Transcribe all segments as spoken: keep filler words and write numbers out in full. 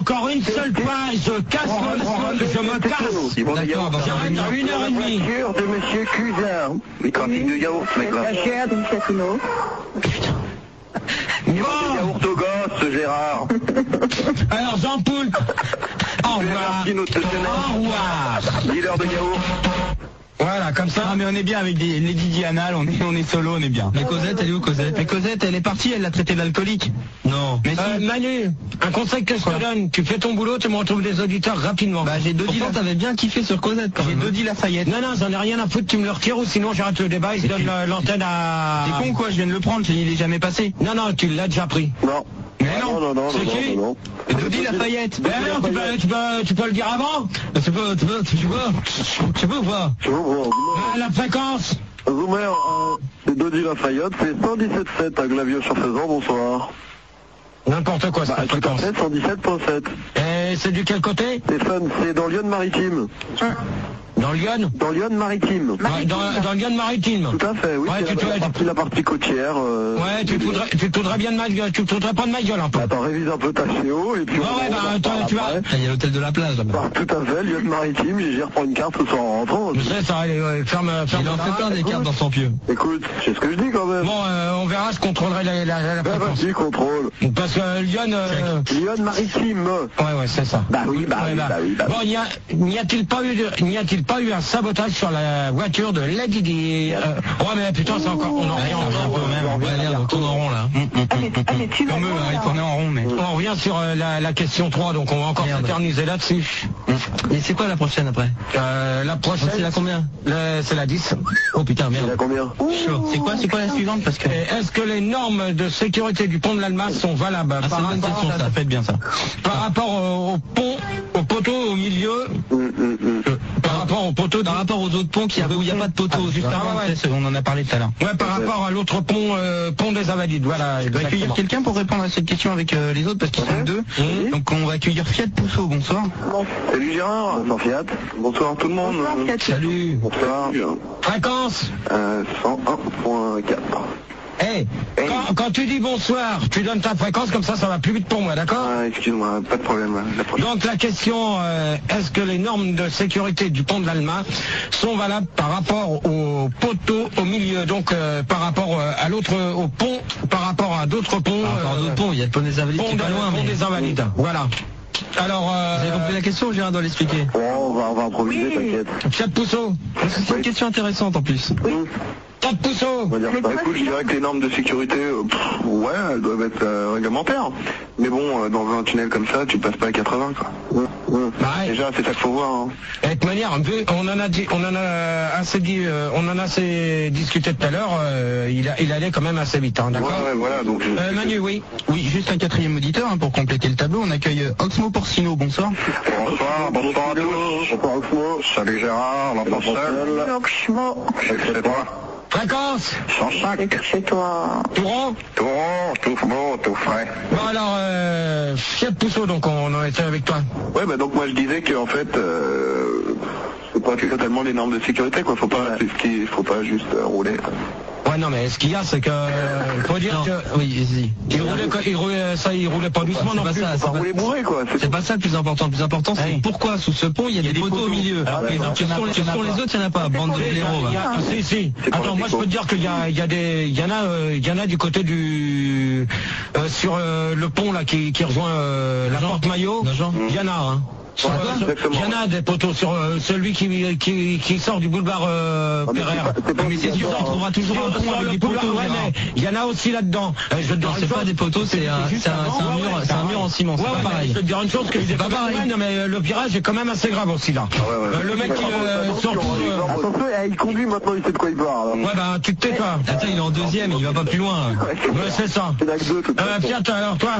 encore une seule fois, je casse le sol, je me casse. D'accord, j'arrête à une heure et demie. Voiture de Monsieur Cousin. Les trafics de yaourt, mec là. La chair d'une Châtillon. Des yaourts au gosse, Gérard. Alors Jean-Poul, au revoir. Au revoir. Dealer de yaourt. Voilà, comme ça. Ah mais on est bien avec des Lady Diana, on est, on est solo, on est bien. Mais Cosette, elle est où Cosette? Mais Cosette, elle est partie, elle l'a traité d'alcoolique. Non. Mais Euh, si. Manu, un conseil que je te donne, tu fais ton boulot, tu me retrouves des auditeurs rapidement. Bah j'ai Dodi, Pourtant, t'avais bien kiffé sur Cosette quand j'ai même. Dodi Lafayette. Non, non, j'en ai rien à foutre, tu me le retires ou sinon j'arrête le débat et je donne la- l'antenne à... T'es con quoi, je viens de le prendre, il est jamais passé. Non, non, tu l'as déjà pris. Non. Mais Non, non, non, c'est non, qui non, non. Et Dodi Lafayette. Mais non, tu peux, tu, peux, tu peux le dire avant. Tu peux, tu peux, tu vois, tu peux ou pas? Je vous vois. Ah, la fréquence. Zoomer, euh, c'est Dodi Lafayette, c'est cent dix-sept virgule sept à Glavio-sur-Faisan, bonsoir. N'importe quoi, Bah, cette tout à fréquence. fait, cent dix-sept virgule sept. Et c'est du quel côté? C'est fun, c'est dans Lyon-Maritime. Dans Lyon. Dans Lyon-Maritime. Ouais, dans, dans Lyon maritime. Tout à fait, oui, Ouais, c'est tu la, te- la partie, la partie côtière. Euh, Ouais, tu te voudrais, tu te voudrais bien de ma gueule, tu te voudrais pas de ma gueule un peu. Attends, révise un peu ta C O et puis... Ouais, on- ouais, on bah, en attends, parle tu vas- après. Ah, il y a l'hôtel de la plage là-bas. Bah, tout à fait, Lyon-Maritime, j'y reprends une carte ce soir en rentrant. Je sais, ça, allez, ouais, ferme, ferme. Il en fait plein des cartes dans son pieu. Écoute, c'est ce que je dis quand même. Bon, euh, on verra, je contrôlerai la, la, la Bah, fréquence. vas-y, contrôle. Parce que Lyon... Euh... Lyon-Maritime. Ouais, ouais, c'est ça. Bah oui, bah Ouais, oui, bah. bah oui, bah oui. Bon, n'y a, n'y a-t-il pas eu, de- n'y a-t-il pas eu un sabotage sur la voiture de Lady Di? euh, Ouais, mais putain, c'est encore, on en revient, on en revient. Ouais, regarde, on tourne en rond là. Ah mais, ah, mais tu vas Comme eux, voir, hein, il là. tournait en rond mais. On revient sur euh, la, la question trois, donc on va encore Merde. s'éterniser là-dessus. Et c'est quoi la prochaine après? Euh, la prochaine, C'est la combien? le- c'est la dix. Oh putain, Il y a merde. combien? Chaud. C'est quoi, c'est quoi la suivante parce que. Et Est-ce que les normes de sécurité du pont de l'Alma sont valables Ah, par, c'est une bonne rapport, question, Ça, ça fait bien ça. par rapport au, au pont, au poteau au milieu, Hum, hum, hum. euh, par rapport au poteau Par rapport aux autres ponts qui où il n'y a pas de poteau, Juste juste avant, ouais, ouais. c'est- on en a parlé tout à l'heure. Ouais, par rapport à l'autre pont, euh, pont des Invalides, voilà. On va accueillir exactement. quelqu'un pour répondre à cette question avec euh, les autres parce qu'ils sont deux. Mmh. Donc on va accueillir Fiat Pousseau, bonsoir. Salut Gérard, sans Fiat. Bonsoir tout le monde. Bonsoir, Fiat. Salut. Bonsoir. Fréquence. Euh, cent un virgule quatre. Hey, quand, quand tu dis bonsoir, tu donnes ta fréquence, comme ça, ça va plus vite pour moi, d'accord? Ah, excuse-moi, pas de problème. La prochaine. Donc la question, euh, est-ce que les normes de sécurité du pont de l'Alma sont valables par rapport au poteau au milieu, donc euh, par rapport euh, à l'autre, au pont, par rapport à d'autres ponts, Par rapport à d'autres ponts, il y a le pont des Invalides qui pont, est pas de- loin. pont mais- des Invalides, voilà. Alors, Vous avez compris euh, la question ou Gérard doit l'expliquer? Bon, on va, on va improviser, Oui. t'inquiète. Fiat Pousseau, C'est une question intéressante en plus. Fiat Pousseau, On va dire Mais ça. toi, Écoute, je tu dirais que les normes de sécurité, euh, pff, ouais, elles doivent être euh, réglementaires. Mais bon, euh, dans un tunnel comme ça, tu passes pas à quatre-vingts, quoi. Ouais, ouais. Bah, ouais. Déjà, c'est ça qu'il faut voir. Hein. de toute manière, vu- on en a dit, on en a assez dit, euh, on en a assez discuté tout à l'heure, euh, il, a- il allait quand même assez vite, hein, Ouais, d'accord? ouais, voilà. Donc, je- Euh, Manu, oui. Oui, juste un quatrième auditeur hein, pour compléter le tableau. On accueille euh, Oxmo Porcino, bonsoir. Bonsoir, bonsoir à tous. Bonsoir Oxmo. Salut Gérard, l'enfant seul. Franchement, C'est toi. Fréquence, cent cinq. chez toi. tout rond. Tout rond, tout beau, tout frais. Bon alors, euh, Fiat Pousseau, donc on en était avec toi. Ouais, bah donc moi je disais qu'en fait, euh, c'est pas totalement les normes de sécurité, quoi. Faut pas, c'est ce qui, faut pas juste euh, rouler. Ouais, non, mais ce qu'il y a, c'est que, faut dire Non, que, oui, vas-y. il roulait, quoi- il roulait, ça, il roulait pas doucement C'est non pas plus. ça, Faut c'est pas pas- rouler bourré, quoi. C'est pas ça le plus important. Le plus important, c'est Oui. pourquoi sous ce pont il y a, des, poteaux, au milieu. Alors que les autres, Sur il y en a les, pas. sur les autres, il n'y en a pas. Bande de blaireaux. Il y a- va. si, si. C'est pour Attends, le moi je déco. peux te dire qu'il y a, il y a des, il y en a, euh, il y en a du côté du, euh, sur euh, le pont là qui, qui rejoint euh, la porte Maillot. L'agent. Il y en a, hein. Sur, Ouais, euh, sur- exactement. il y en a des poteaux sur euh, celui qui, qui, qui sort du boulevard euh, Ah, mais Pereire. c'est pas- c'est pas Mais c'est sûr, obligatoire, on trouvera toujours Sur- un pont sur avec le des boulevard, poteaux. Ouais, Gérard. mais il y en a aussi là-dedans. Euh, je te Non, dis c'est pas des poteaux, c'est un, juste c'est un, avant. c'est un Ouais, mur, ouais, c'est un mur en ciment. C'est Ouais, pas ouais, pareil. je vais te dire une chose que C'est pas pareil. Ouais, non, mais euh, le pirage est quand même assez grave aussi là. ouais, ouais. Euh, le mec qui euh, surtout. euh, Attention, eh, il conduit maintenant, il sait de quoi il parle. hein. Ouais, bah tu te tais toi. Attends, il est en deuxième, il va pas plus loin. Ouais, c'est ça. C'est la que deux, de toute Euh, façon. Fiat, alors toi,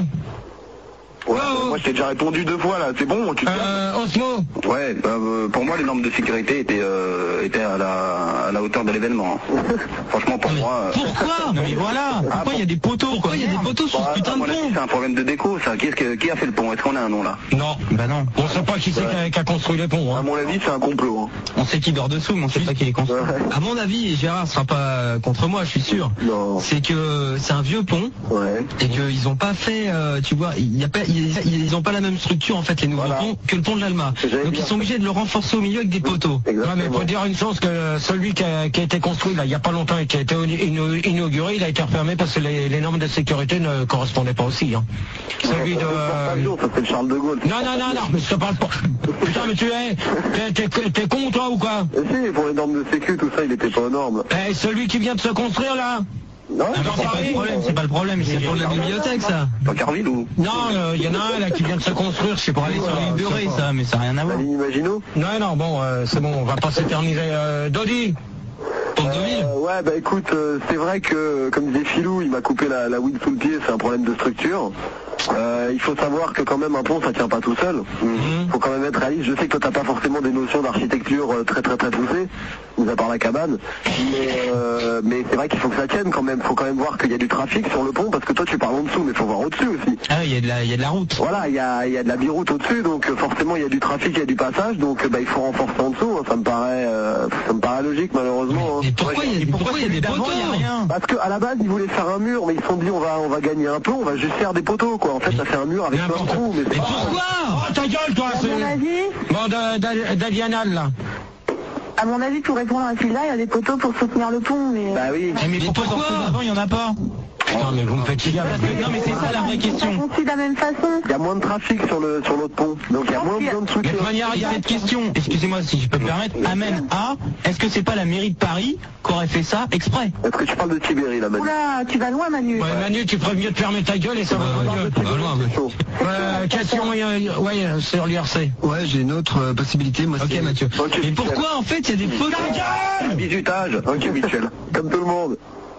Ouais, oh. moi je t'ai déjà répondu deux fois là, c'est bon, tu te euh, Osmo, Ouais, bah, euh, pour moi les normes de sécurité étaient, euh, étaient à, la, à la hauteur de l'événement. hein. Franchement pour moi... euh, Pourquoi? Non mais voilà, pourquoi il y a des poteaux quoi? Pourquoi il y a des poteaux sur bah, ce putain à de mon avis, pont? c'est un problème de déco ça. Qui, est-ce que, qui a fait le pont? Est-ce qu'on a un nom là? non. Bah non, On sait pas qui c'est qui a- qui a construit les ponts. À Hein. mon avis c'est un complot. Hein. on sait qui dort dessous, mais on sait pas qui est construit. À mon avis, et Gérard sera pas contre moi, je suis sûr. Non. C'est que c'est un vieux pont Ouais. et qu'ils ont pas fait, euh, tu vois, il y a pas, il ils, ils ont pas la même structure en fait les nouveaux Voilà. ponts que le pont de l'Alma. J'allais Donc dire ils sont obligés de le renforcer au milieu avec des poteaux. Ouais, Exactement. mais faut dire une chose, que celui qui a, qui a été construit là il y a pas longtemps et qui a été ino- inauguré, il a été refermé parce que les, les normes de sécurité ne correspondaient pas aussi. Hein. Celui de... Ça c'est le Charles de Gaulle. Non, non, non, non, mais je te parle pas. Putain, mais tu es... T'es, t'es, t'es con toi ou quoi? Et si, pour les normes de sécu, tout ça, il était pas aux normes. Eh, celui qui vient de se construire là? Non, Ah, mais c'est pas le problème, c'est pas le problème, c'est pour la bibliothèque ça. pas Carville ou Non, il euh, y en a un là qui vient de se construire, je sais pas. Pour aller sur euh, l'île de je sais Ré pas. ça, mais ça n'a rien à la voir. ligne Maginot? Non, non, bon, euh, c'est bon, on va pas s'éterniser. Euh, Dodi? Pont de Deauville. Euh, ouais, bah écoute, euh, c'est vrai que, comme disait Philou, il m'a coupé la, la weed sous le pied, c'est un problème de structure. Euh, il faut savoir que quand même un pont, ça tient pas tout seul. Il faut quand même être réaliste. Je sais que toi, t'as pas forcément des notions d'architecture euh, très très très poussées, mis à part la cabane. Mais, euh, mais c'est vrai qu'il faut que ça tienne quand même. Faut quand même voir qu'il y a du trafic sur le pont, parce que toi, tu parles en dessous, mais faut voir au-dessus aussi. Ah il y a de la, il y a de la route. Voilà, il y a, il y a de la biroute au-dessus, donc euh, forcément il y a du trafic, il y a du passage, donc euh, bah, il faut renforcer en dessous. Hein, ça me paraît, euh, ça me paraît logique malheureusement. Hein. Et pourquoi il y a, pourquoi il y a des poteaux? rien. Parce que à la base ils voulaient faire un mur, mais ils se sont dit on va, on va gagner un peu, on va juste faire des poteaux quoi. En fait ça fait un mur avec plein de trous, mais c'est pas- Pourquoi? Oh, ta gueule, toi, À mon c'est... avis, Bon, de- de- d'Alianal, là. à mon avis, pour répondre à celui-là, il y a des poteaux pour soutenir le pont, mais... Bah oui. Mais pourquoi? Avant il y en a pas. Putain, mais vous me faites chier. Non mais c'est ça la vraie Ils sont question. conçus de la même façon. Il y a moins de trafic sur le sur l'autre pont, donc il y a moins besoin de De soutien. toute manière, Il y a cette question, excusez-moi si je peux me permettre, amène à, est-ce que c'est pas la mairie de Paris qui aurait fait ça exprès? Est-ce que tu parles de Tibéri là, Manu? Oula, tu vas loin, Manu. Ouais, Manu, tu ferais mieux de fermer ta gueule et ça va mieux. C'est chaud. Euh, question, euh, ouais, euh, sur l'I R C. Ouais, j'ai une autre euh, possibilité. Moi, Ok c'est- Mathieu. Ok, Et Michel. pourquoi en fait il y a des poteaux? Un bisutage. Ok Michel. Comme tout le monde.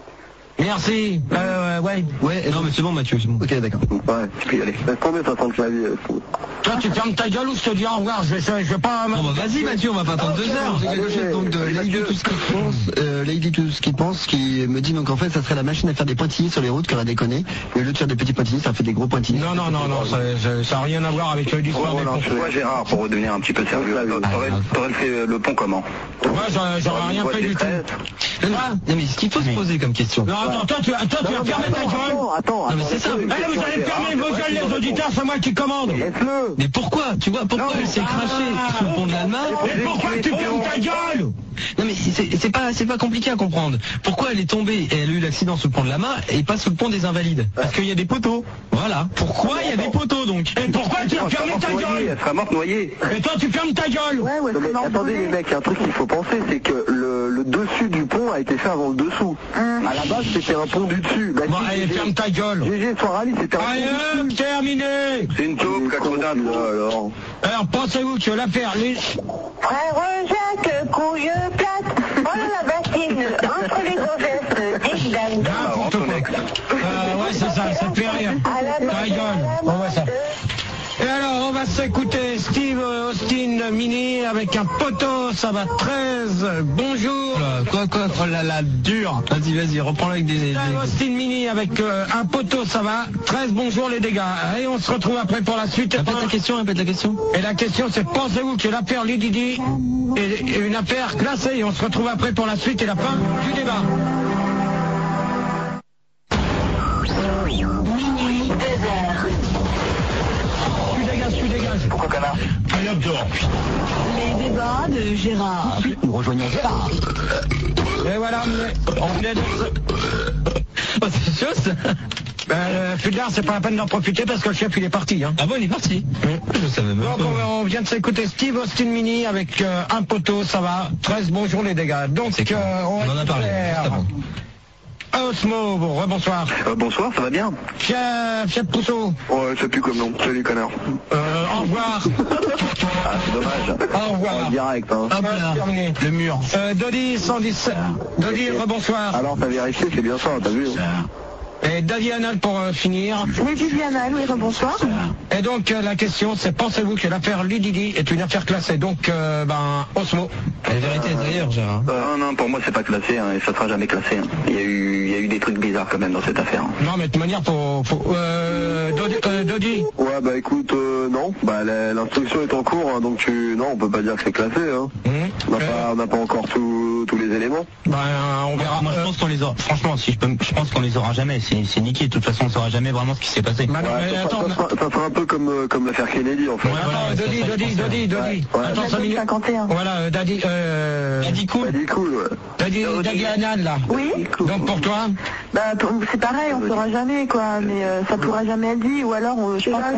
Merci. Euh, ouais. Ouais, Non mais c'est bon Mathieu, c'est bon. ok, d'accord. Ouais, tu peux y aller. Laisse tomber, ça sent le clavier. euh, fou. Toi, tu fermes ta gueule ou je te dis au revoir. Je vais, je vais pas... Bon bah vas-y Mathieu, on va pas attendre deux heures. J'ai quelque chose donc de Lady Tout ce qu'il pense, euh, Lady Tout ce qu'il pense, qui me dit donc en fait ça serait la machine à faire des pointillés sur les routes qu'elle a déconné. Et au lieu de faire des petits pointillés, ça fait des gros pointillés. Non, non, non, non, ça, ça, ça a rien à voir avec l'histoire des ponts. Toi Gérard, pour redevenir un petit peu sérieux, t'aurais t'aurais fait le pont comment? Moi, j'aurais j'aurais rien fait du tout. Non mais ce qu'il faut se poser comme question. Non, attends, toi, tu, toi, tu vas fermer ta gueule. Attends, attends. Non mais c'est ça. Eh, vous allez fermer vos gueules, les auditeurs, c'est moi qui commande. Laisse-le. Mais pourquoi? Tu vois, pourquoi elle s'est crachée sur le pont de l'Alma? Mais pourquoi tu fermes ta gueule? Non mais c'est c'est pas c'est pas compliqué à comprendre. Pourquoi elle est tombée et elle a eu l'accident sur le pont de l'Alma et pas sur le pont des Invalides? Parce qu'il y a des poteaux. Voilà. Pourquoi il y a des poteaux donc? Et pourquoi tu as fermé ta gueule? Elle sera morte noyée. Et toi, tu fermes ta gueule. Ouais, ouais, Non, mais c'est attendez les mecs, il y a un truc qu'il faut penser, c'est que le, le dessus du pont a été fait avant le dessous. Hum. À la base, c'était un pont du dessus. Bah, Bon, si, allez, G G, ferme ta gueule. G G, sois rallye, c'était un Allez, pont hop, du dessus. terminé. C'est une taupe, cacodate, alors. Alors, pensez-vous que l'affaire... Les... Frère Jacques, couille plate, voilà la bassine, entre les gaugesses, ding-dang. N'importe quoi. Euh, ouais, c'est ça, ça te fait rire. Ta gueule. On voit ça. Et alors, on va s'écouter Steve Austin Mini avec un poteau, ça va treize. Bonjour. Quoi quoi? Oh là là, dur. Vas-y vas-y, reprends-le avec des. Steve Austin Mini avec euh, un poteau, ça va treize. Bonjour les dégâts. Et on se retrouve après pour la suite. Répète la question, répète la question. Et la question c'est, pensez-vous que l'affaire Lady Di est une affaire classée? Et on se retrouve après pour la suite et la fin du débat. Minuit, deux heures. Tu dégages, tu dégages. Pourquoi canard? Allez hop dehors. Les débats de Gérard. Nous rejoignons Gérard. Et voilà, on vient de... Oh c'est chaud ça. Ben, Fulgard, c'est pas la peine d'en profiter parce que le chef il est parti. Hein. Ah bon il est parti. Je savais même Donc pas. on, on vient de s'écouter Steve Austin Mini avec euh, un poteau, ça va treize. Bonjour les dégâts. Donc C'est clair. euh, On en a parlé, faire juste avant. Osmo, bon, rebonsoir. Euh, bonsoir, ça va bien? Chef, chef Pousseau, Ouais, je sais plus comme nom. Salut connard. euh, au revoir. Ah, c'est dommage. Au revoir. En direct, hein. Hop là, Terminé. le mur. Euh, Dodi cent dix-sept. Dodi, rebonsoir. Alors, t'as vérifié, c'est bien ça, t'as vu? Et David Hanal pour euh, finir. Oui, Viviana, oui, rebonsoir. Et donc euh, la question c'est, pensez-vous que l'affaire Lididi est une affaire classée? Donc euh, ben Osmo. La vérité est ailleurs, Gérard. Euh, non, non, pour moi, c'est pas classé, hein, et ça sera jamais classé. Hein. Il y a eu, il y a eu des trucs bizarres quand même dans cette affaire. Non mais de toute manière faut... faut euh, Dodi, euh, Dodi. Ouais, bah écoute, euh, non. Bah, la- l'instruction est en cours, hein, donc tu... non, on peut pas dire que c'est classé. Hein. Hum. On n'a Euh, pas, on n'a pas encore tous tous les éléments. Ben on verra. Moi je Euh, pense qu'on les aura. Franchement, si je peux, me- je pense qu'on les aura jamais. c'est niqué. De toute façon, on saura jamais vraiment ce qui s'est passé. Bah non, Ouais, mais ça, attends, ça, ça, ça sera un peu comme, euh, comme l'affaire Kennedy en fait. Ouais, attends, Dodi, Dodi, Dodi, Dodi. Attends, cinq minutes. cinquante et un. Voilà, euh, Daddy, euh... Daddy cool. Daddy cool, ouais. Daddy, Daddy Hanan, là. Oui. Donc pour toi, Bah pour- c'est pareil, on saura jamais quoi, mais euh, ça pourra jamais être dit, ou alors on, je pense qu'on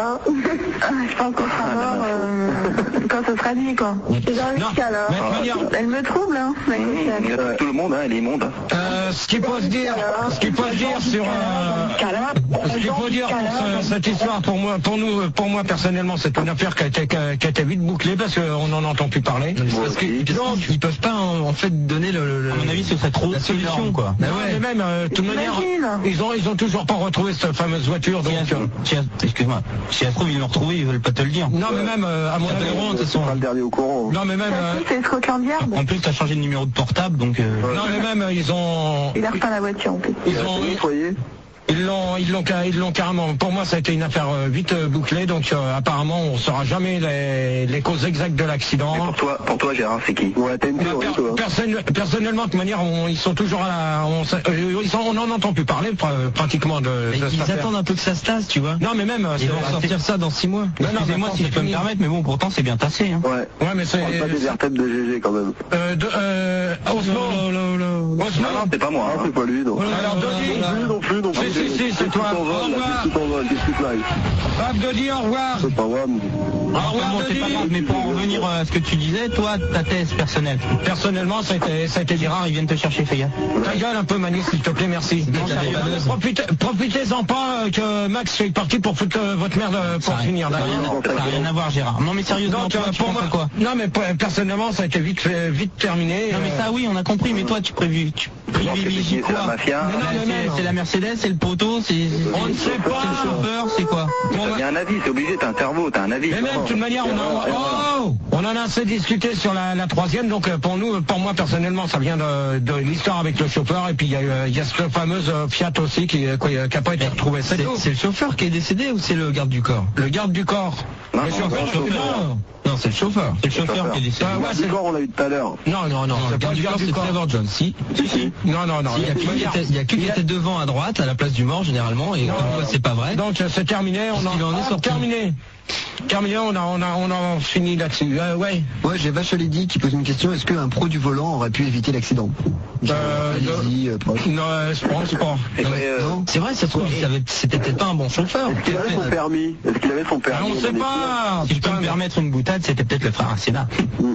je pense qu'on sera mort euh, quand ce sera dit quoi. C'est dans Non, le cas là. mais de toute manière- Elle me trouble hein. Mais Euh, Tout le monde, hein, elle est immonde. euh, ce qu'il faut se dire, ce qu'il faut se dire sur, euh, ce qu'il faut dire pour ce- cette histoire, pour moi, pour nous, pour moi personnellement, c'est une affaire qui a été, qui a, qui a été vite bouclée parce qu'on n'en entend plus parler. Parce qu'ils ils peuvent pas en, en fait donner le, le- À mon avis, ce serait trop la solution énorme. quoi. Bah ouais, mais même, euh, de toute manière, T'imagines ils ont, ils ont toujours pas retrouvé cette fameuse voiture, donc. Si, euh, si, excuse-moi, si ça se trouve, ils l'ont retrouvé, ils veulent pas te le dire. non, mais même, euh, à mon avis, T'as de toute C'est pas le dernier au courant. non, mais même, euh, c'est Scotland Yard. En plus, t'as changé de numéro de portable, donc... euh, non, mais même, euh, ils ont, Il a repeint la voiture en plus. ils ont, Nettoyé. Ils l'ont, ils l'ont, ils l'ont carrément. Pour moi, ça a été une affaire euh, vite euh, bouclée. Donc, euh, apparemment, on saura jamais les, les causes exactes de Mais l'accident. pour toi, pour toi, Gérard, c'est qui? Ouais, t'as une Bah, théorie, per- toi. personne- personnellement, de toute manière, on- ils sont toujours à la. On, s- euh, ils sont, on n'en entend plus parler pr- pratiquement de, Mais de cette ils affaire. attendent un peu que ça se tasse, tu vois. Non, mais même. euh, Ils c'est- vont sortir ça dans six mois. Non, non, Excusez-moi mais si je c'est peux me fini. permettre, mais bon, pourtant, c'est bien tassé. Hein. Ouais. Ouais, mais c'est. On parle pas des vertèbres de G G quand même. Euh, de, euh, Osmo. Osmo. Non, non, c'est pas moi. Ah, hein. c'est pas lui, non. Alors, Dodi. Non plus, non plus, non plus. Si, si, si, c'est toi. Tout en vol, Au là, revoir. tout en vol, qu'est-ce que tu fais? Bob Dodi, au revoir. C'est pas moi. Au Alors, revoir, bon, c'est Dodi. pas grave, mais pour en revenir à ce que tu disais, toi, ta thèse personnelle. Personnellement, ça a été, ça a été Gérard, ils viennent te chercher, fais gaffe. Ta gueule un peu, Manu, s'il te plaît, merci. Profitez, profitez-en pas euh, que Max est parti pour foutre euh, votre merde euh, pour Ça a- finir. Ça n'a d'accord. rien, ça a rien à voir, Gérard. Non, mais sérieusement, Donc, toi, euh, tu pour penses moi, à quoi? non mais pour- personnellement, ça a été vite, fait- vite terminé. Non, mais euh, ça, oui, on a compris, mais toi, tu prévu, tu privilégies C'est la quoi? mafia. Mais non, mais C'est- même. C'est la Mercedes, c'est le poteau, c'est... On ne sait C'est pas. le chauffeur, c'est quoi? T'as bien un avis, c'est obligé, t'as un cerveau, t'as un avis. Mais même, de toute manière, on, en- oh, on en a assez discuté sur la, la troisième, donc euh, pour nous, pour moi personnellement, ça vient de, de l'histoire avec le chauffeur, et puis il y a, euh, il y a cette fameuse euh, Fiat aussi qui n'a pas été retrouvée. C'est C'est tout. c'est le chauffeur qui est décédé ou c'est le garde du corps? Le garde du corps. Non, le non, chauffeur, non, non. Non, c'est le chauffeur. C'est le chauffeur qui est décédé. Ah, ouais, c'est- Le corps, on l'a eu tout à l'heure. Non, non, non, Non, c'est le pas garde le du corps, garde du c'est corps. Trevor Jones. Si. Si, si. Non, non, non. Il y a que lui qui était- il y a que lui qui était devant à droite à la place du mort généralement et comme quoi c'est pas vrai. Donc euh, c'est terminé, on Parce qu'il en, en est ah, sorti. terminé. Terminé, on a, on a, on a fini là-dessus. Euh, ouais. Ouais, j'ai Vachelet qui pose une question. Est-ce qu'un pro du volant aurait pu éviter l'accident? Euh, Allez-y, euh, proche. Non, euh, je pense pas. Et ouais, euh, Non. C'est vrai, ça se trouve, il savait- c'était peut-être pas un bon chauffeur. Est-ce qu'il avait son permis? Est-ce qu'il avait son Ah, permis? on sait pas. Si je peux me permettre une boutade, c'était peut-être le frère Sénat.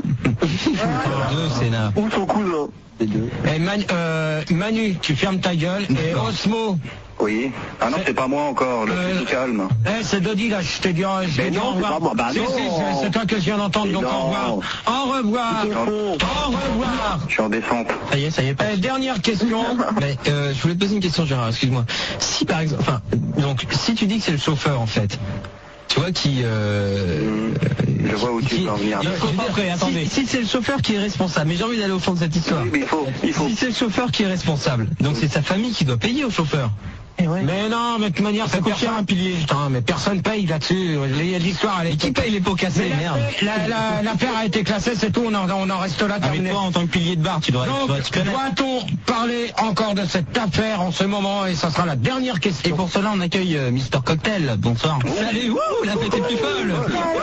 Deux Sénat. Ou son cousin? Les deux. Et Manu, euh, Manu, tu fermes ta gueule. Et Osmo, oui. Ah non, c'est pas moi encore, je Euh, suis tout calme. eh, c'est Dodi là, je t'ai dit, euh, je t'ai Mais dit non, au c'est revoir. pas moi. Bah Si, non. si, c'est- c'est toi que je viens d'entendre, Mais donc au non. revoir. Au revoir. Au Au revoir. Je suis en descente. Ça y est, ça y est, pas. Eh, dernière question. Mais euh, je voulais te poser une question, Gérard, excuse-moi. Si par exemple, enfin, donc si tu dis que c'est le chauffeur en fait, tu vois qui. Euh, Je vois où tu qui- veux en venir. il faut pas- Après, si- attendez. Si, c'est le chauffeur qui est responsable, mais j'ai envie d'aller au fond de cette histoire. Oui, mais il faut, il faut. Si c'est le chauffeur qui est responsable, donc c'est sa famille qui doit payer au chauffeur. Mais non, mais de toute manière, ça coûte cher un pilier. Putain, mais personne paye là-dessus. L'histoire, elle est. Et qui paye les pots cassés, Mais merde? la- la- L'affaire a été classée, c'est tout. On en, on en reste là. Ah, mais Terminé. toi, en tant que pilier de bar, tu dois, tu Donc, dois t'y connaître. doit-on parler encore de cette affaire en ce moment? Et ça sera la dernière Et question. pour cela, on accueille euh, Mister Cocktail. Bonsoir. Salut, wouh, la fête est plus folle.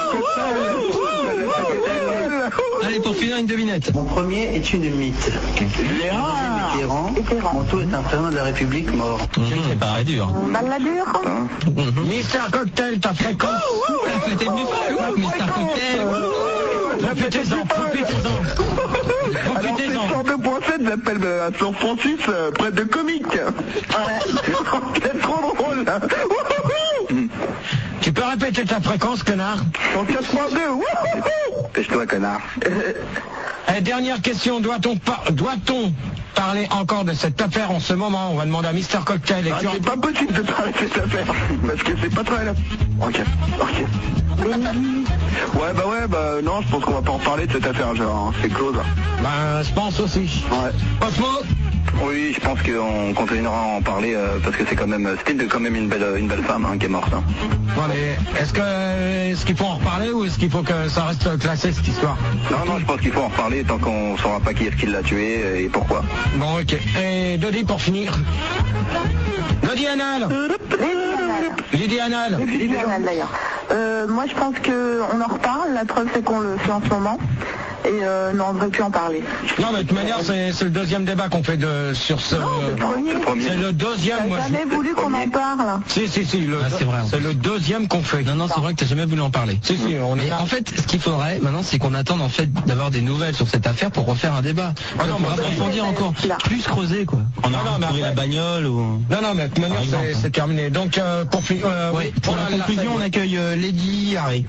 Allez, pour finir, une devinette. Mon premier est une mythe. Ah, Mitterrand, Mitterrand. mon tout est un président de la République mort. C'est pareil dur. Balle la dure. Mister Cocktail, ta fréquence. La fête est plus folle, wouh, Mister Cocktail. Profitez-en, profitez-en. Alors c'est Profitez-en. cent deux point sept, j'appelle euh, à San Francis, euh, près de comique. C'est trop drôle. Là. Tu peux répéter ta fréquence, connard? cent quatre point deux. Pêche-toi, connard. Eh, dernière question, doit-on par- doit-on parler encore de cette affaire en ce moment? On va demander à Mister Cocktail. Et Ah, tu- c'est pas possible de parler de cette affaire, parce que c'est pas très là. Ok, ok. Ouais, bah ouais, bah non, je pense qu'on va pas en parler de cette affaire, genre, hein. C'est close. Ben, je pense aussi. Ouais. Osmo, Oui, je pense qu'on continuera à en parler euh, parce que c'est quand même, c'était quand même une belle, une belle femme hein, qui est morte. Hein. Bon, mais est-ce que, est-ce qu'il faut en reparler ou est-ce qu'il faut que ça reste classé cette histoire? Non, non, je pense qu'il faut en reparler tant qu'on ne saura pas qui est-ce qui l'a tué et pourquoi. Bon, ok. Et Dodi pour finir. Dodi Anal. Lydie Anal. Lydie Anal d'ailleurs. Euh, moi je pense qu'on en reparle, la preuve c'est qu'on le fait en ce moment. Et euh, non, on ne devrait plus en parler. Non, mais de toute manière, c'est, c'est le deuxième débat qu'on fait de, sur ce... Non, c'est le premier. C'est le deuxième. T'as moi, jamais je... voulu qu'on en parle. Si, si, si. Le... Ah, c'est vrai. C'est le deuxième qu'on fait. Non, non, c'est vrai que t'as jamais voulu en parler. Si, si, on est Et là. en fait, ce qu'il faudrait maintenant, c'est qu'on attende en fait d'avoir des nouvelles sur cette affaire pour refaire un débat. Ah non, pour mais- approfondir encore, plus creuser quoi. On a Non, non, mais retrouvé après- la bagnole ou... Non, non, mais de toute manière, Par exemple, c'est, hein. c'est terminé. Donc, euh, pour finir... Euh, Ouais, pour la conclusion, on accueille euh, Lady Harry.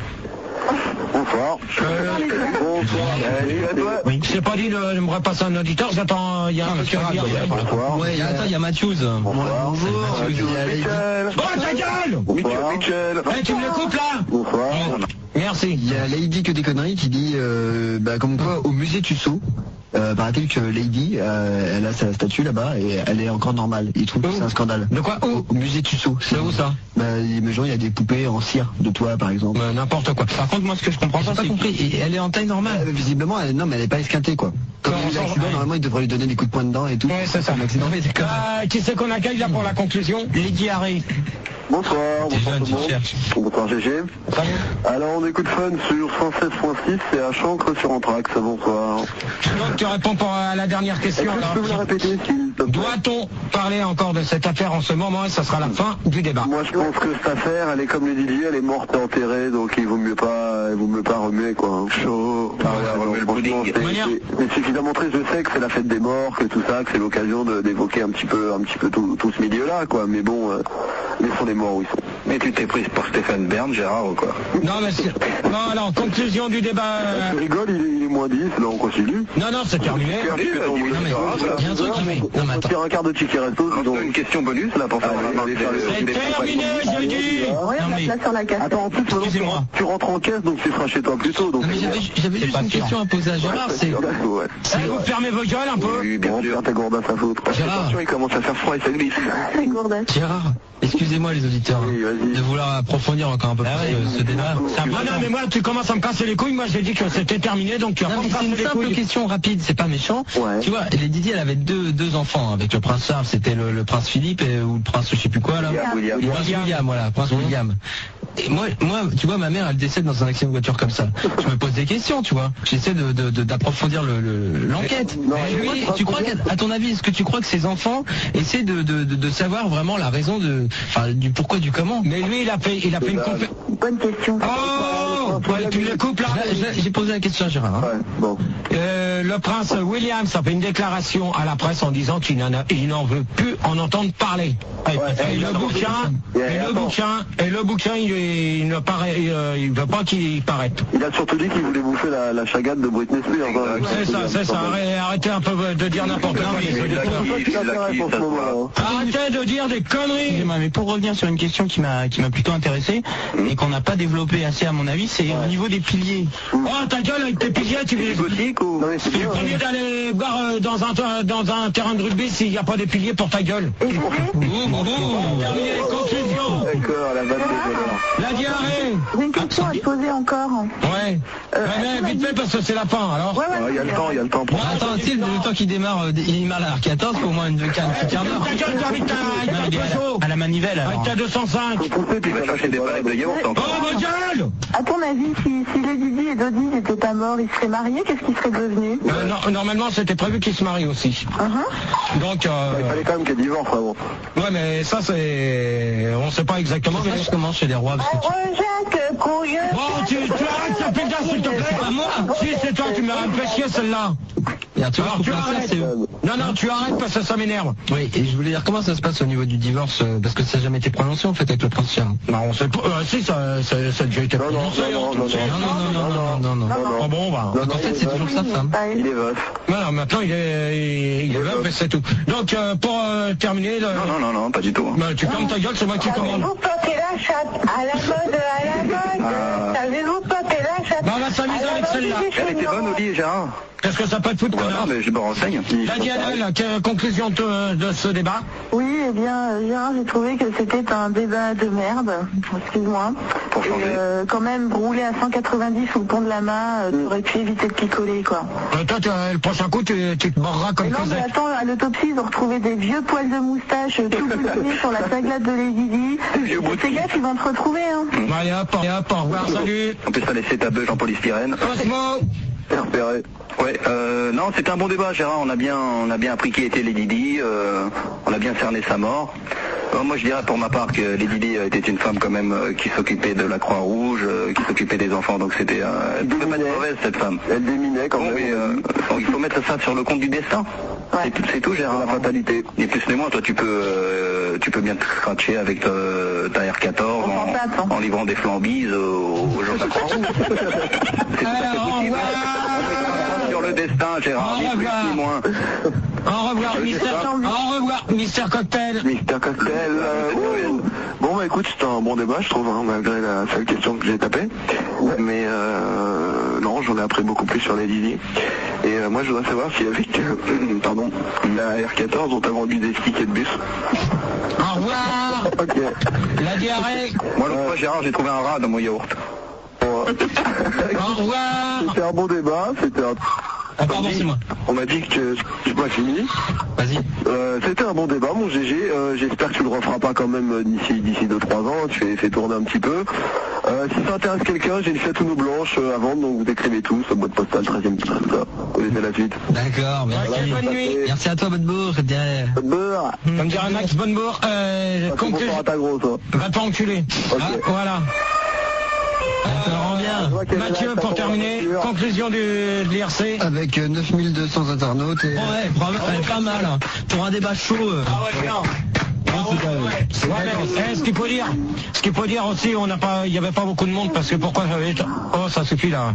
Bonsoir. Euh, Bonsoir. Salut à toi. Oui. je t'ai pas dit de, de me repasser un auditeur, j'attends... Il y a un truc à dire. Bonsoir. Ouais, y a- attends, il y a Matthews. Bonsoir. Bonjour. Mathieu, Michel. Bon, ta gueule. Bonsoir. Michel. Eh, tu me l'écoutes, là? Bonsoir. Merci. Il y a Lady que des conneries qui dit, euh, bah, comme quoi, au musée Tussaud, euh, paraît-il que Lady, euh, elle a sa statue là-bas et elle est encore normale. Il trouve que c'est un scandale. De quoi? Où? Au musée Tussaud. C'est où, ça? Bah, il genre, il y a des poupées en cire de toi, par exemple. Euh, N'importe quoi. Par contre, moi, ce que je comprends J'ai pas, pas c'est compris. Et elle est en taille normale. Euh, visiblement, elle, non, mais elle est pas esquintée, quoi. Comme Non, il y a eu on l'accident, s'en- normalement, il devrait lui donner des coups de poing dedans et tout. Ouais, c'est ça. Un accident. Non mais d'accord. Euh, qui c'est qu'on accueille, là, pour la conclusion? Lady Harry. Bonsoir. T'es Bonsoir jeune, tout le tu monde. cherches. Bonsoir G G. Salut. Alors on écoute Fun sur cent seize point six et à Chancre sur Anthrax. Bonsoir. Donc, tu réponds pour euh, la dernière Est-ce question. que je alors. peux vous la répéter s'il te plaît? Doit-on parler encore de cette affaire en ce moment? Et ça sera la fin du débat. Moi je pense que cette affaire, elle est comme le Didier, elle est morte et enterrée, donc il vaut mieux pas, il vaut mieux pas remuer quoi. Hein. Chaud. Ah ouais, remuer le pudding. C'est, Manière. c'est- c'est suffisamment triste, je sais que c'est la fête des morts, que tout ça, que c'est l'occasion de, d'évoquer un petit peu, un petit peu tout, tout ce milieu-là quoi. Mais bon, euh, laissons les morts où ils sont. Mais tu t'es prise pour Stéphane Bern, Gérard ou quoi? Non, mais c'est... Non, alors, conclusion du débat... euh, Tu rigoles, il est, il est moins dix, là on continue. Non, non, c'est terminé. Non mais, il y a un truc qui fait. Non mais On attends. tire un quart de ticket resto, On donc. donne une question bonus là pour faire Allez, la allez, allez, C'est allez. terminé, je dis. Regarde Non, la mais- place sur la cassette. Attends, en plus, maintenant, tu, Excusez-moi. rentres- tu rentres en caisse, donc tu seras chez toi plus tôt. Donc Non mais j'avais, j'avais juste pas une sûr. question à poser à Gérard, c'est... Ouais. Eh, vous fermez vos gueules un peu. Oui, bien Bon, sûr. faire ta gourde à sa faute. Gérard, Attention, il commence à faire froid et ça glisse. C'est gourdasse. Gérard, excusez-moi les auditeurs Oui, vas-y. de vouloir approfondir encore un peu Ah plus ouais. euh, ce débat. C'est Non, non, mais moi, tu commences à me casser les couilles. Moi, j'ai dit que c'était terminé, donc tu vas Non, pas mais me c'est casser une les simple couilles. question rapide, c'est pas méchant. Ouais. Tu vois, les Didier, elle avait deux, deux enfants avec le prince Charles, c'était le, le prince Philippe et, ou le prince je sais plus quoi là. William, William. Le prince William. William, voilà, prince William. Et moi, moi, tu vois, ma mère, elle décède dans un accident de voiture comme ça. Je me pose des questions, tu vois. J'essaie de, de, de- d'approfondir le, le- l'enquête. Non, Mais mais lui, moi, tu crois qu'à à ton avis, est-ce que tu crois que ces enfants essaient de, de, de, de savoir vraiment la raison de, enfin, du pourquoi du comment? Mais lui, il a fait, il a fait une conférence. Bonne question. Oh, ouais, tu le coupes là. Là, j'ai- J'ai posé la question à Gérard. Hein. Ouais, bon. Euh, le prince William, ça fait une déclaration à la presse en disant qu'il n'en, a- il n'en veut plus en entendre parler. Ouais, Et le bouquin, Et et le attends. bouquin, et le bouquin, il, est- il ne paraît, il, euh, il veut pas qu'il paraisse. Il a surtout dit qu'il voulait bouffer la, la chagade de Britney Spears. hein. C'est ça, c'est ça. Arrêtez, arrêtez un peu de dire n'importe quoi. mais les c'est de la auditeurs. C'est ça qui l'intéresse en ce moment. hein. Arrêtez de dire des conneries. Excusez-moi, mais pour revenir sur une question qui m'a qui m'a plutôt intéressé et qu'on n'a pas développé assez à mon avis, c'est au niveau des piliers. Oh, ta gueule avec tes piliers, tu veux. Gothique ou... Non mais c'est Tu es bien. le premier d'aller boire euh, dans un, ter- dans un terrain de rugby s'il n'y a pas des piliers pour ta gueule. Et Gégé Terminé, conclusion. D'accord, la vanne des voleurs. La diarrhée. J'ai une question à te poser encore. Ouais. Euh, Ouais, mais vite fait parce que c'est la fin, alors. Ouais, ouais, Ouais, Il y a le temps, il y a le temps pour Bon, attends, tu sais, le, le temps qui démarre, euh, il démarre à l'arc quatorze, faut au moins une, une, une quart d'heure. Ta gueule, toi, avec ta, avec Non, ta il est à Peugeot. la, à la manivelle alors. Avec ta deux cent cinq. Faut pousser, puis Il va ça chercher des palettes de yaourt Oh, encore. ma gueule. À ton avis, si, si les Didi et Dodi n'étaient pas morts, ils seraient mariés, qu'est-ce qu'ils seraient devenus? Euh, non, normalement, c'était prévu qu'ils se marient aussi. Uh-huh. Donc, Il euh, fallait quand même qu'il y ait divorce avant. ouais, mais ça, c'est... On sait pas exactement. Comment Mais... je commence chez les rois parce que tu- Jacques, couilleux. Bon, tu, tu arrêtes ça fait gaffe, s'il te plaît. pas moi. Si, c'est toi, tu m'as fait chier, celle-là. Et un truc Alors, pour tu faire ça, arrêtes. c'est eux. Non, non, tu arrêtes parce que ça m'énerve. Oui, et je voulais dire comment ça se passe au niveau du divorce, euh, parce que ça n'a jamais été prononcé en fait avec le prince Charles. Non, on sait pas. Euh, si, ça, ça, ça a déjà été Non, non, prononcé. non, hein, non, tu le sais. Non, non, non, non, non, non, non. Ah bon, bah. Donc en fait, c'est toujours sa femme. Il est veuf. Voilà, maintenant, il est, il, il est veuf et c'est tout. Donc, euh, pour euh, terminer, le... Non, non, non, non, pas du tout. Bah, tu fermes ta gueule, c'est moi qui commande. Savez-vous popper la chatte à la mode, à la mode? Ah. Savez-vous popper la chatte? Bah, on va s'amuser à la avec mode celle-là. des Elle était cheveux bonne, noirs? Oli et Gérard. Qu'est-ce que ça peut te foutre, Ouais, connard? non, mais je me renseigne. La Diana, quelle conclusion de, de ce débat? Oui, eh bien, euh, Gérard, j'ai trouvé que c'était un débat de merde, excuse-moi. Pour Et changer. euh, quand même, rouler à cent quatre-vingt-dix sous le pont de la Mât, euh, t'aurais pu éviter de picoler, quoi. Euh, toi, tu, euh, le prochain coup, tu, tu te barreras comme Mais non, mais faisait. attends, à l'autopsie, ils ont retrouvé des vieux poils de moustache euh, tout boutinés sur la taglade de Lady Di. Vieux bout de- Fais gaffe, ils vont te retrouver, hein. Allez hop, allez hop, au revoir, salut. En plus, t'as laissé ta beuge en polystyrène. Cosmo. Repéré. Ouais, euh, non, c'était un bon débat, Gérard. On a bien, on a bien appris qui était Lady Di. Euh, on a bien cerné sa mort. Euh, moi, je dirais pour ma part que Lady Di était une femme quand même euh, qui s'occupait de la Croix-Rouge, euh, qui s'occupait des enfants. Donc c'était, euh, elle pouvait pas être mauvaise cette femme. Elle déminait quand Bon, même. mais euh, il faut mettre ça sur le compte du destin. C'est tout, c'est tout, Gérard. La fatalité. Ni plus ni moins, toi, tu peux, euh, tu peux bien te scratcher avec ta, ta R quatorze On en, s'en tape, hein. en livrant des flambises aux, aux gens de la Croix-Rouge. C'est tout à fait Alors, au possible. revoir. Sur le destin, Gérard, Au ni plus revoir. ni moins. Au revoir, Mister. Au revoir, Mister Cocktail. Mister Cocktail. euh, ouh. Bon bah écoute, c'était un bon débat je trouve, hein, malgré la seule question que j'ai tapée. Mais euh, non, j'en ai appris beaucoup plus sur les Lily. Et euh, moi je voudrais savoir si avec euh, pardon, la R quatorze on t'a vendu des tickets de bus. Au revoir. Ok. La diarrhée. Moi, l'autre fois, Gérard, j'ai trouvé un rat dans mon yaourt. Bon, Au revoir. c'était un bon débat, c'était un... Ah, pardon, c'est moi. On m'a dit que... Moi fini. Vas-y. Euh, c'était un bon débat mon G G, euh, j'espère que tu le referas pas quand même euh, d'ici d'ici deux trois ans, tu fais, fais tourner un petit peu. Euh, si ça intéresse quelqu'un, j'ai une Fiat Uno blanche euh, à vendre, donc vous écrivez tout, sur boîte postale, treizième ça. Vous connaissez la suite. D'accord, merci. Bonne nuit. Merci à toi, bonne bourre. Beurre. Comme dirait Max Bonnebourg, euh, Ah, c'est bon conclusion. à ta grosse, toi. Va pas enculer. Ok. Ah, voilà. Ça rend bien. Je vois qu'elle est là, Mathieu, ta pour terminer, conjoncture. conclusion du, de l'I R C. Avec euh, neuf mille deux cents internautes. Et... Ouais, bravo, ouais, pas mal. hein. Pour un débat chaud. euh. Ouais, mais, eh, ce qu'il faut dire, ce qu'il faut dire aussi, on n'a pas, il y avait pas beaucoup de monde parce que pourquoi j'avais, oh ça suffit là.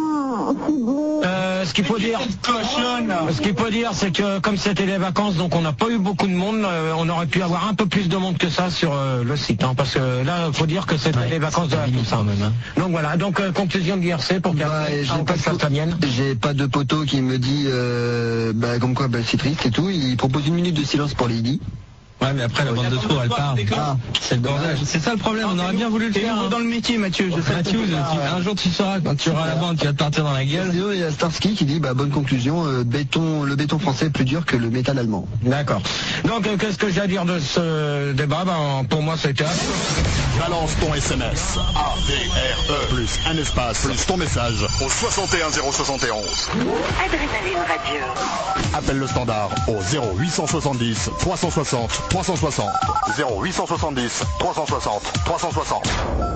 Euh, ce qu'il faut dire, ce qu'il faut dire, c'est que comme c'était les vacances, donc on n'a pas eu beaucoup de monde. euh, on aurait pu avoir un peu plus de monde que ça sur euh, le site, hein, parce que là, il faut dire que c'était les vacances de la Toussaint. même. Hein. Donc voilà, donc euh, conclusion de l'I R C pour Bah, qu'après, j'ai on pas passe de à la mienne. J'ai pas de poteau qui me dit euh, bah, comme quoi bah, c'est triste et tout. Il propose une minute de silence pour Lady. Ouais, mais après la bande de trous, elle part. Ah, c'est le bordel. C'est ça le problème, on aurait bien voulu le faire. nouveau hein. dans le métier, Mathieu. Je sais. Mathieu, tu- un jour tu sauras, quand tu auras la bande, tu vas te partir dans la gueule. Sinon, il y a Starsky qui dit bah, bonne conclusion, euh, béton, le béton français est plus dur que le métal allemand. D'accord. Donc euh, qu'est-ce que j'ai à dire de ce débat? Ben, pour moi, c'était. Balance ton S M S A D R E plus un espace plus ton message au soixante et un zéro soixante et onze. Adrénaline Radio. Appelle le standard au zéro huit cent soixante-dix trois cent soixante trois cent soixante. zéro huit cent soixante-dix trois cent soixante trois cent soixante.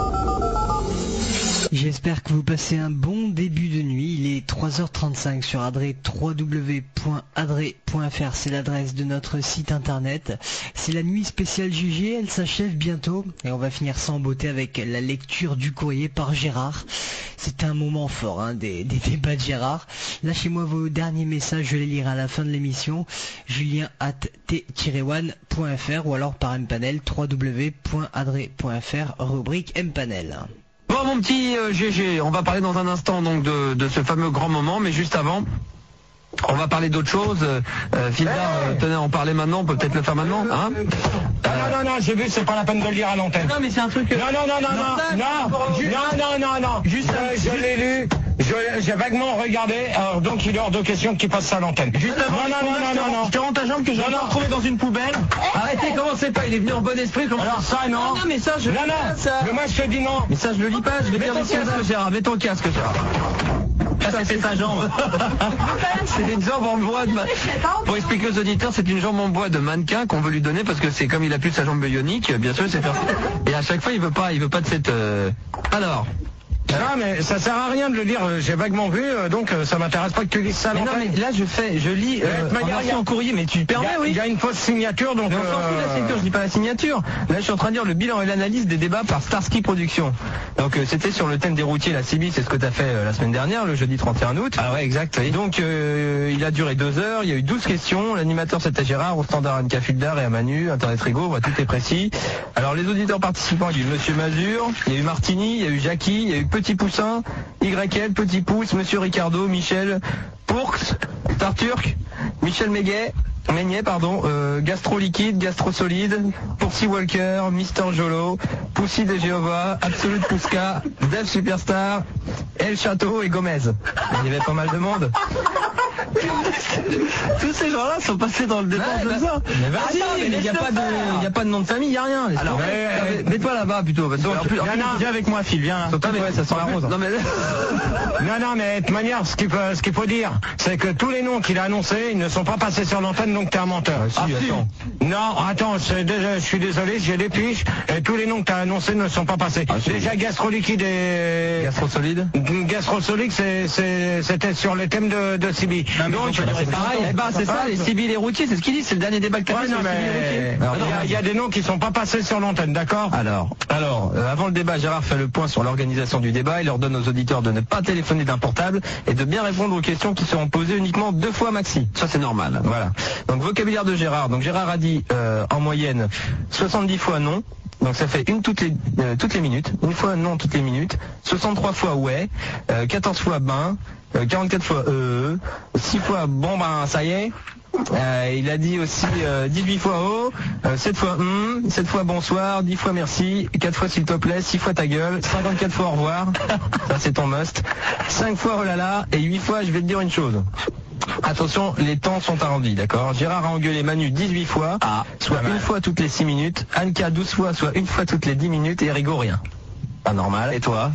J'espère que vous passez un bon début de nuit. Il est trois heures trente-cinq sur Adré, w w w point adré point f r, c'est l'adresse de notre site internet. C'est la nuit spéciale jugée, elle s'achève bientôt et on va finir ça en beauté avec la lecture du courrier par Gérard. C'est un moment fort hein, des, des débats de Gérard. Lâchez-moi vos derniers messages, je les lirai à la fin de l'émission. Julien arobase t tiret one point f r ou alors par Mpanel, w w w point adré point f r, rubrique Mpanel. Bon mon petit euh, G G, on va parler dans un instant donc de, de ce fameux grand moment, mais juste avant, on va parler d'autre chose. Euh, euh, Fildar, euh, tenez, en parler maintenant, on peut peut-être le faire maintenant, hein Non, non, non, non, j'ai vu, c'est pas la peine de le lire à l'antenne. Non mais c'est un truc... Non, non, non, non, non, non, non, non, non, non, juste, euh, je l'ai lu, je- j'ai vaguement regardé, alors donc il est hors de question qu'il passe ça à l'antenne. Juste avant, non, non, non, non, non, non. Je te rends ta jambe que j'ai Non, non. retrouvé dans une poubelle. Arrêtez, commencez pas, il est venu en bon esprit. Comment... Alors ça, non. Non mais ça, je... Non, non, ça... mais moi je te dis non. Mais ça, je le lis pas, je vais Mets faire ton des casques, casque. Gérard, mets ton casque, Gérard. Ça, c'est sa jambe. C'est une jambe en bois de... ma- Pour expliquer aux auditeurs, c'est une jambe en bois de mannequin qu'on veut lui donner parce que c'est comme il a plus sa jambe bionique, bien sûr, c'est faire... Et à chaque fois, il veut pas, il veut pas de cette... euh, Alors... Non, mais ça sert à rien de le lire, euh, j'ai vaguement vu, euh, donc euh, ça m'intéresse pas que tu lises ça à Mais non, l'antenne. mais là, je fais, je lis Ouais, euh, mais en il y a- version courrier, mais tu Il y permets, a- oui. il y a une fausse signature, donc... Mais on s'en fout de la euh, signature, je dis pas la signature. Là, je suis en train de dire le bilan et l'analyse des débats par Starsky Productions. Donc, euh, c'était sur le thème des routiers, la C B I, c'est ce que tu as fait euh, la semaine dernière, le jeudi trente et un août. Ah ouais, exact. Oui. Donc, euh, il a duré deux heures, il y a eu douze questions. L'animateur, c'était Gérard, au standard Anka Fuldar et à Manu, Internet Rigo, voilà, tout est précis. Alors, les auditeurs participants, il y a eu Monsieur Mazur, il y a eu Martini, il y a eu Jackie, il y a eu Petit Poussin, Y L, Petit Pouce, Monsieur Ricardo, Michel, Pourx, Tarturk, Michel Méguet, Meignet, pardon, euh, Gastro Liquide, Gastro Solide, Pourcy Walker, Mister Jolo, Poussy de Jéhovah, Absolute Pousca, Dev Superstar, El Château et Gomez. Il y avait pas mal de monde. Tous ces gens-là sont passés dans le débat Ouais, comme bah, ça. Mais vas-y, il n'y a, pas de- y a pas de nom de famille, il n'y a rien. laisse Alors, tomber. euh, mets-toi là-bas plutôt. Parce que, en plus, en plus, viens avec moi, Phil, viens. Surtout, ouais, ça sent la rose. Non mais Non, non, mais de toute manière, ce qu'il faut, ce qu'il faut dire, c'est que tous les noms qu'il a annoncés, ils ne sont pas passés sur l'antenne, donc t'es un menteur. Ah, si, attends. Non, attends, c'est déjà- je suis désolé, j'ai des fiches, et tous les noms que t'as annoncés ne sont pas passés. si. Déjà, Gastro Liquide et... Gastro Solide. Gastro Solide, c'est- c'est- c'était sur les thèmes de, de Sibi. Donc, C'est pareil, eh ben, c'est ça, les civils et routiers, c'est ce qu'il dit, c'est le dernier débat que t'as Ouais, fait non, sur les civils et mais routiers. Alors, il y a- il y, a des noms qui sont pas passés sur l'antenne, d'accord? Alors, alors euh, avant le débat, Gérard fait le point sur l'organisation du débat. Il ordonne aux auditeurs de ne pas téléphoner d'un portable et de bien répondre aux questions qui seront posées uniquement deux fois maxi. ça c'est normal. Voilà. Donc vocabulaire de Gérard. Donc Gérard a dit euh, en moyenne soixante-dix fois non. Donc ça fait une toutes les euh, toutes les minutes, une fois non toutes les minutes, soixante-trois fois ouais, euh, quatorze fois ben, euh, quarante-quatre fois euh, six fois bon ben ça y est. Euh, il a dit aussi euh, dix-huit fois oh, euh, sept fois hum, sept fois bonsoir, dix fois merci, quatre fois s'il te plaît, six fois ta gueule, cinquante-quatre fois au revoir, ça c'est ton must, cinq fois oh là là et huit fois je vais te dire une chose. Attention, les temps sont arrondis, d'accord? Gérard a engueulé Manu dix-huit fois, Ah, soit une fois toutes les six minutes, Anka douze fois, soit une fois toutes les dix minutes, et Rigaud rien. Pas normal. Et toi?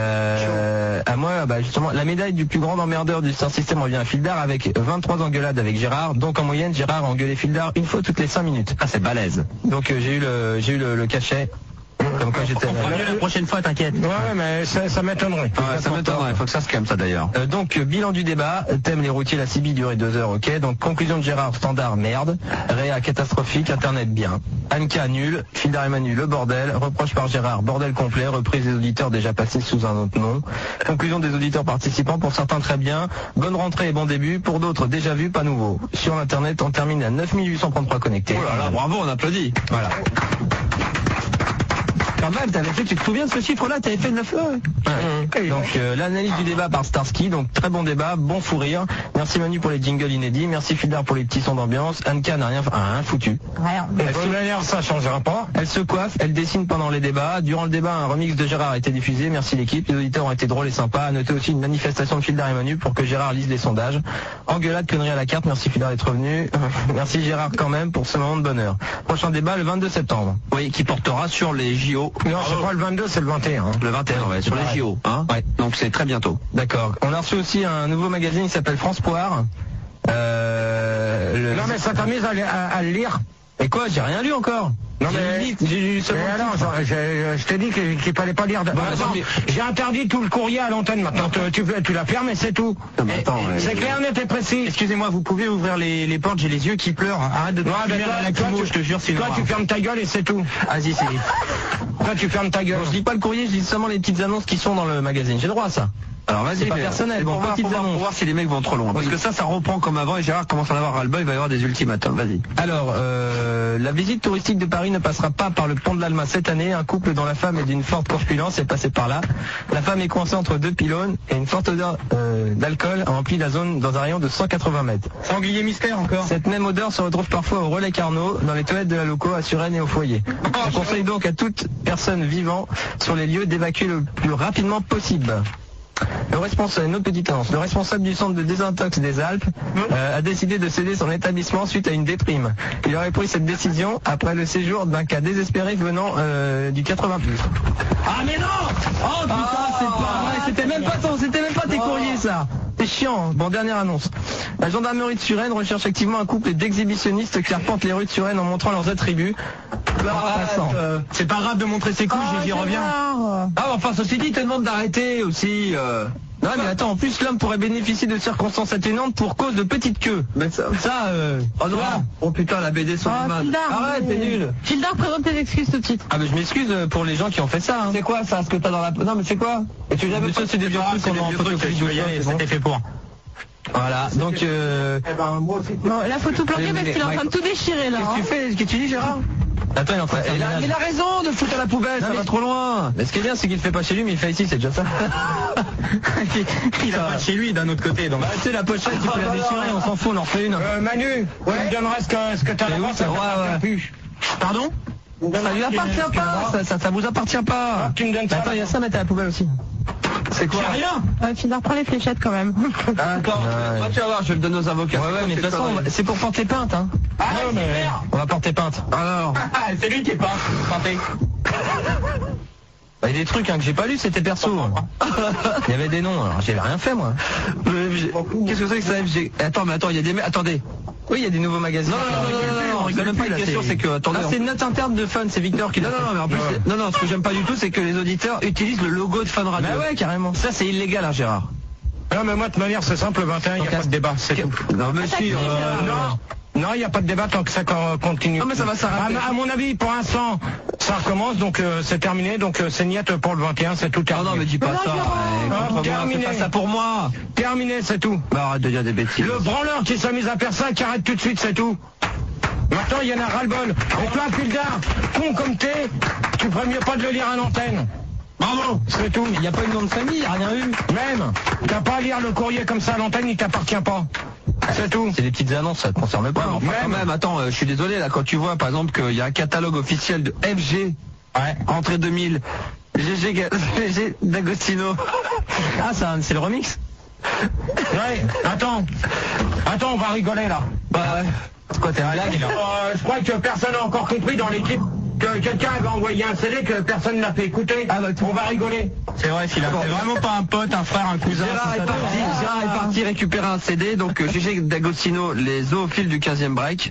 euh, À moi, bah justement, la médaille du plus grand emmerdeur du Star System revient à Fildar avec vingt-trois engueulades avec Gérard. Donc en moyenne, Gérard a engueulé Fildar une fois toutes les cinq minutes. Ah c'est balèze. Donc euh, j'ai eu le j'ai eu le, le cachet. Comme quoi j'étais. La prochaine fois, t'inquiète. Ouais, ouais, mais ça, ça m'étonnerait. Ouais, ça m'étonnerait, il faut que ça se calme ça d'ailleurs. Euh, donc euh, bilan du débat, thème les routiers, la C B durait deux heures, ok. Donc conclusion de Gérard, standard merde, Réa catastrophique, internet bien, Anka nul, Fildar et Manu le bordel, reproche par Gérard, bordel complet, reprise des auditeurs déjà passés sous un autre nom, conclusion des auditeurs participants, pour certains très bien, bonne rentrée et bon début, pour d'autres déjà vu, pas nouveau. Sur l'internet on termine à neuf mille huit cent trente-trois connectés. Oh là là, bravo, on applaudit. Voilà. Quand même, t'avais fait, tu te souviens de ce chiffre-là, t'avais fait neuf heures. Ouais. Donc euh, l'analyse du débat par Starsky, donc très bon débat, bon fou rire. Merci Manu pour les jingles inédits, merci Fildar pour les petits sons d'ambiance. Anka n'a rien, ah, rien foutu. Rien. De toute manière, ça changera pas. Elle se coiffe, elle dessine pendant les débats. Durant le débat, un remix de Gérard a été diffusé. Merci l'équipe. Les auditeurs ont été drôles et sympas. À noter aussi une manifestation de Fildar et Manu pour que Gérard lise les sondages. Engueulade, connerie à la carte. Merci Fildar d'être revenu. Merci Gérard quand même pour ce moment de bonheur. Prochain débat le vingt-deux septembre. Oui, qui portera sur les J O. Non, c'est pas le vingt-deux, c'est le vingt et un. Le vingt et un, ouais, sur les J O. Hein Ouais. Donc c'est très bientôt. D'accord. On a reçu aussi un nouveau magazine qui s'appelle France Poire. Euh, le- Non, mais ça t'amuse à, à, à le lire. Et quoi, j'ai rien lu encore. Non, J'ai mais- lu vite, j'ai lu seulement Mais le alors, titre. je, je- je t'ai dit qu'il qu'il fallait pas lire. De... Bon, Attends, attends, mais- j'ai interdit tout le courrier à l'antenne maintenant. Tu, tu, tu la fermes et c'est tout. Non, mais attends, ouais. C'est clair, net et précis. Excusez-moi, vous pouvez ouvrir les, les portes, j'ai les yeux qui pleurent. Arrête de te Ouais, mais fumer toi, à la toi, Kumo, tu- je te jure, c'est une Toi, tu horreur. fermes ta gueule et c'est tout. Vas-y, c'est... Toi, tu fermes ta gueule. Bon, je lis pas le courrier, je lis seulement les petites annonces qui sont dans le magazine. J'ai le droit à ça. Alors C'est vas-y, pas mais- personnel, c'est bon, pour, voir, petites pour, voir, annonces. pour voir si les mecs vont trop loin. Parce Oui. que ça, ça reprend comme avant et Gérard commence à en avoir ras-le-bol, il va y avoir des ultimatums. Vas-y. Alors, euh, la visite touristique de Paris ne passera pas par le pont de l'Alma cette année. Un couple dont la femme est d'une forte corpulence est passé par là. La femme est coincée entre deux pylônes et une forte odeur euh, d'alcool a rempli la zone dans un rayon de cent quatre-vingts mètres. Sanglier mystère encore. Cette même odeur se retrouve parfois au Relais Carnot, dans les toilettes de la loco, à Suresnes et au foyer. On conseille donc à toute personne vivant sur les lieux d'évacuer le plus rapidement possible. Le responsable, une autre petite annonce. Le responsable du centre de désintox des Alpes euh, a décidé de céder son établissement suite à une déprime. Il aurait pris cette décision après le séjour d'un cas désespéré venant euh, du quatre-vingts plus. Ah mais non. Oh putain, c'est pas vrai. C'était même pas ton, c'était même pas tes courriers ça. C'est chiant. Bon, dernière annonce. La gendarmerie de Suresnes recherche activement un couple d'exhibitionnistes qui arpentent les rues de Suresnes en montrant leurs attributs. Euh, c'est pas grave de montrer ses couilles, j'y reviens. Ah enfin ceci dit, il te demande d'arrêter aussi. Euh... Non mais attends, en plus l'homme pourrait bénéficier de circonstances atténuantes pour cause de petite queue. Mais ça, Ça, euh... oh non. Oh putain, la B D sur Ah, l'image. Fildar, Arrête, mais- t'es nul. Fildar, présente tes excuses tout de suite. Ah mais je m'excuse pour les gens qui ont fait ça. Hein. C'est quoi ça, ce que t'as dans la... Non mais c'est quoi? Et tu Mais ça, c'est des vieux trucs qu'on a en photocopie, je vais y aller, c'est bon. c'était fait pour. Voilà, donc euh... Bon, là, faut tout planquer parce qu'il est en train de tout déchirer, là. Qu'est-ce que tu hein. fais? Qu'est-ce que tu dis Gérard? Attends, il est en train de faire il, a, il a raison de foutre à la poubelle, non, ça mais... va trop loin. Mais ce qui est bien, c'est qu'il le fait pas chez lui, mais il le fait ici, c'est déjà ça. il va pas chez lui d'un autre côté. Donc, bah, tu sais, la pochette, tu peux la déchirer, on s'en fout, on en refait une. Euh, Manu, ouais. Tu me donnerais ce que, ce que t'as là-bas, ça ouais, ouais. Pardon? Ça lui appartient pas, ça, ça, ça vous appartient pas. Ah, tu me donnes ça. Attends, il y a ça à mettre à la poubelle aussi. C'est quoi? Rien. Ouais, tu dois reprendre les fléchettes quand même. Attends, ouais. Tu vas voir, je vais le donner aux avocats. Ouais, ouais, mais de toute façon, c'est pour porter plainte, hein. Ah, non, mais... On va porter plainte. Alors. C'est lui qui est pas peinté. Bah, il y a des trucs hein, que j'ai pas lu, c'était perso. Il y avait des noms, alors j'avais rien fait moi. Qu'est-ce que c'est que ça F G? Attends, mais attends, il y a des... Attendez. Oui, il y a des nouveaux magazines. Non, non, non, non, non, on rigole même pas. La question, c'est que... Attendez, ah, c'est une note interne de Fun, c'est Victor qui l'a. Non, non, non, mais en plus... Ouais. Non, non, ce que j'aime pas du tout, c'est que les auditeurs utilisent le logo de Fun Radio. Bah ouais, carrément. Ça, c'est illégal, hein, Gérard. Non, mais moi, de toute manière, c'est simple, le vingt et un, il n'y a pas de débat, c'est tout. Non, monsieur... Euh, non. Non, il n'y a pas de débat tant que ça continue. Non, mais ça va s'arrêter. À, à mon avis, pour l'instant, ça recommence, donc euh, c'est terminé, donc euh, c'est niette pour le vingt et un, c'est tout terminé. Non, non, mais dis pas ça. Non, terminé. C'est pas ça pour moi. Terminé, c'est tout. Bah, arrête de dire des bêtises. Le branleur qui s'amuse à faire ça, qui arrête tout de suite, c'est tout. Maintenant, il y en a ras-le-bol. Et toi, Pildar, con comme t'es, tu ferais mieux pas de le lire à l'antenne. Bravo, c'est tout. Il n'y a pas eu de nom de famille, il n'y a rien eu. Même, t'as pas à lire le courrier comme ça à l'antenne, il t'appartient pas. C'est tout. C'est des petites annonces, ça te concerne pas. Ouais, enfin, même. Quand même, attends, euh, je suis désolé, là, quand tu vois, par exemple, qu'il y a un catalogue officiel de F G, ouais, entrée deux mille, G G, G G D'Agostino. Ah, c'est le remix. Ouais, attends. Attends, on va rigoler, là. Bah ouais. C'est quoi, t'es malade, là euh, Je crois que personne n'a encore compris dans l'équipe que quelqu'un avait envoyé un C D que personne n'a fait écouter. Ah bah, on va rigoler. C'est vrai, s'il a fait vraiment pas un pote, un frère, un cousin. Gérard est parti, Gérard est parti récupérer un C D, donc euh, G G D'Agostino, les zoophiles du quinzième break.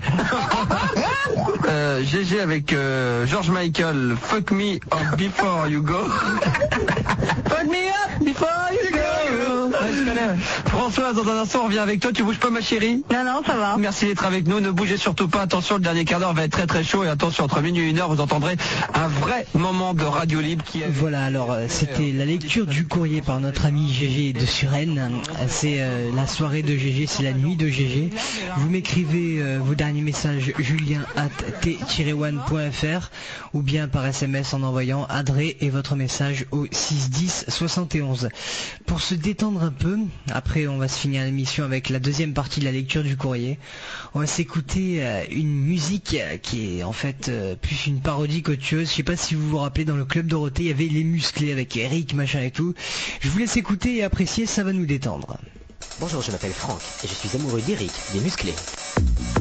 euh, G G avec euh, George Michael, Fuck Me Up Before You Go. Fuck Me Up Before You Go. Ouais, je connais. Françoise, dans un instant, on revient avec toi. Tu bouges pas, ma chérie? Non, non, ça va. Merci d'être avec nous. Ne bougez surtout pas. Attention, le dernier quart d'heure va être très très chaud. Et attention, entre minuit et une heure, vous entendrez un vrai moment de radio libre qui est... Voilà, alors c'était la lecture du courrier par notre ami G G de Suresnes. C'est euh, la soirée de G G, c'est la nuit de G G. Vous m'écrivez euh, vos derniers messages julien arobase t tiret one point f r ou bien par S M S en envoyant Adré et votre message au six dix soixante et onze. Pour se détendre un peu, après on va se finir l'émission avec la deuxième partie de la lecture du courrier. On va s'écouter euh, une musique euh, qui est en fait euh, plus une parodie qu'autre chose. Je sais pas si vous vous rappelez, dans le Club Dorothée, il y avait les musclés avec Eric, machin et tout. Je vous laisse écouter et apprécier, ça va nous détendre. Bonjour, je m'appelle Franck et je suis amoureux d'Eric, des musclés.